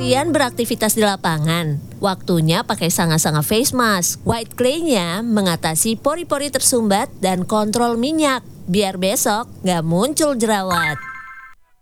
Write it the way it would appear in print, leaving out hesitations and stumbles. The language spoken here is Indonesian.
Kalian beraktivitas di lapangan, waktunya pakai sanga-sanga face mask. White clay-nya mengatasi pori-pori tersumbat dan kontrol minyak, biar besok nggak muncul jerawat.